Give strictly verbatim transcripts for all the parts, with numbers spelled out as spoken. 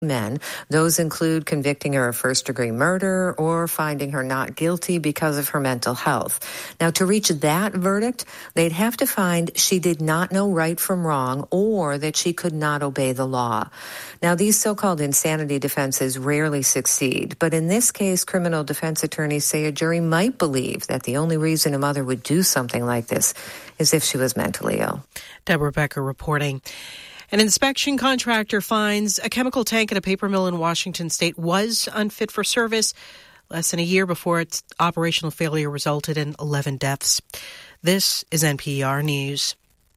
men. Those include convicting her of first-degree murder or finding her not guilty because of her mental health. Now, to reach that verdict, they'd have to find she did not know right from wrong or that she could not obey the law. Now, these so-called insanity defenses rarely succeed, but in this case, criminal defense attorneys say a jury might believe that the only reason a mother would do something like this is if she was mentally ill. Deborah Becker reporting. An inspection contractor finds a chemical tank at a paper mill in Washington state was unfit for service less than a year before its operational failure resulted in eleven deaths. This is N P R News.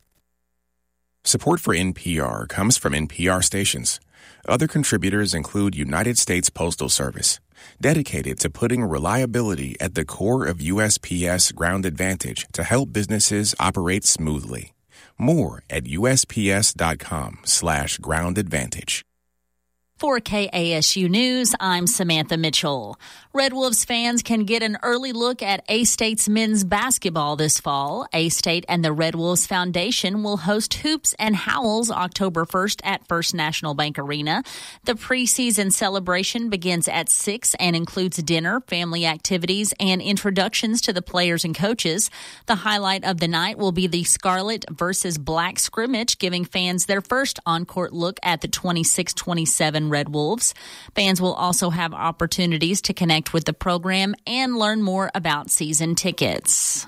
Support for N P R comes from N P R stations. Other contributors include United States Postal Service, dedicated to putting reliability at the core of U S P S Ground Advantage to help businesses operate smoothly. More at USPS.com slash ground advantage. For K A S U News, I'm Samantha Mitchell. Red Wolves fans can get an early look at A-State's men's basketball this fall. A-State and the Red Wolves Foundation will host Hoops and Howls October first at First National Bank Arena. The preseason celebration begins at six and includes dinner, family activities, and introductions to the players and coaches. The highlight of the night will be the Scarlet versus Black scrimmage, giving fans their first on-court look at the twenty-six twenty-seven Red Wolves. Fans will also have opportunities to connect with the program and learn more about season tickets.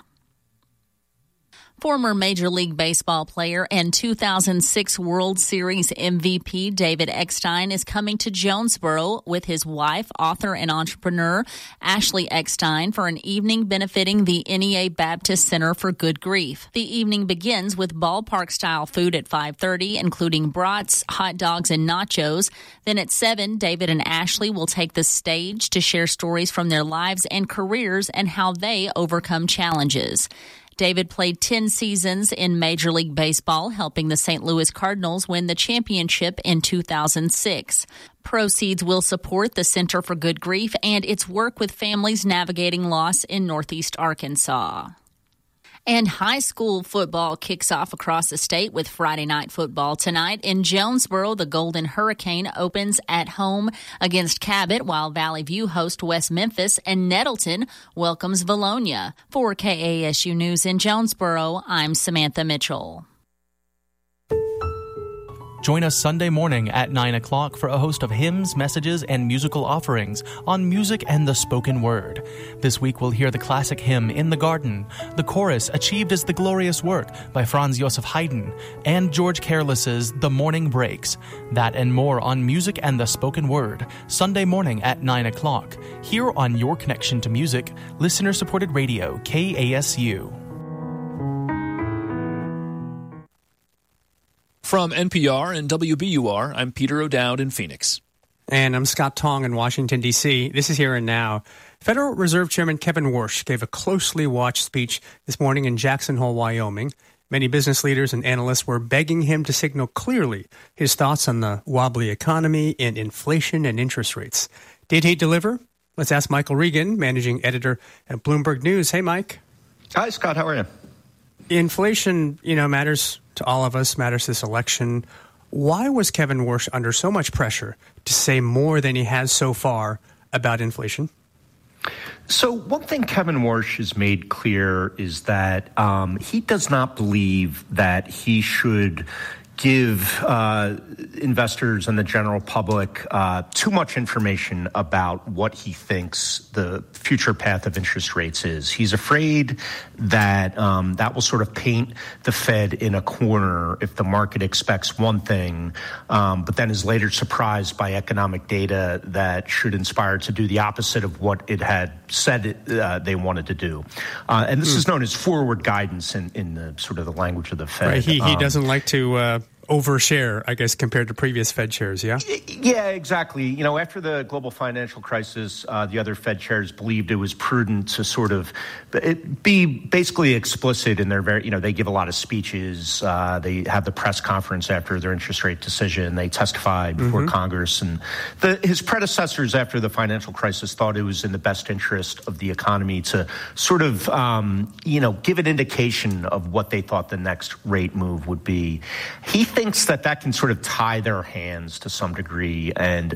Former Major League Baseball player and two thousand six World Series M V P David Eckstein is coming to Jonesboro with his wife, author and entrepreneur Ashley Eckstein for an evening benefiting the N E A Baptist Center for Good Grief. The evening begins with ballpark-style food at five thirty, including brats, hot dogs, and nachos. Then at seven, David and Ashley will take the stage to share stories from their lives and careers and how they overcome challenges. David played ten seasons in Major League Baseball, helping the Saint Louis Cardinals win the championship in two thousand six. Proceeds will support the Center for Good Grief and its work with families navigating loss in Northeast Arkansas. And high school football kicks off across the state with Friday night football tonight. In Jonesboro, the Golden Hurricane opens at home against Cabot, while Valley View hosts West Memphis, and Nettleton welcomes Valonia. For K A S U News in Jonesboro, I'm Samantha Mitchell. Join us Sunday morning at nine o'clock for a host of hymns, messages, and musical offerings on music and the spoken word. This week we'll hear the classic hymn, In the Garden, the chorus, Achieved as the Glorious Work by Franz Joseph Haydn, and George Careless's The Morning Breaks. That and more on music and the spoken word, Sunday morning at nine o'clock, here on Your Connection to Music, listener-supported radio, K A S U. From N P R and W B U R, I'm Peter O'Dowd in Phoenix. And I'm Scott Tong in Washington, D C This is Here and Now. Federal Reserve Chairman Kevin Warsh gave a closely watched speech this morning in Jackson Hole, Wyoming. Many business leaders and analysts were begging him to signal clearly his thoughts on the wobbly economy and inflation and interest rates. Did he deliver? Let's ask Michael Regan, managing editor at Bloomberg News. Hey, Mike. Hi, Scott. How are you? Inflation, you know, matters to all of us, matters this election. Why was Kevin Warsh under so much pressure to say more than he has so far about inflation? So one thing Kevin Warsh has made clear is that um, he does not believe that he should give uh, investors and the general public uh, too much information about what he thinks the future path of interest rates is. He's afraid that um, that will sort of paint the Fed in a corner if the market expects one thing, um, but then is later surprised by economic data that should inspire it to do the opposite of what it had said it, uh, they wanted to do. Uh, and this mm. is known as forward guidance in, in the sort of the language of the Fed. Right. He, he um, doesn't like to uh, overshare, I guess, compared to previous Fed chairs, yeah? Yeah, exactly. You know, after the global financial crisis, uh, the other Fed chairs believed it was prudent to sort of be basically explicit in their very, you know, they give a lot of speeches. Uh, they have the press conference after their interest rate decision. They testify before mm-hmm. Congress. And the, his predecessors after the financial crisis thought it was in the best interest of the economy to sort of, um, you know, give an indication of what they thought the next rate move would be. He thinks that that can sort of tie their hands to some degree and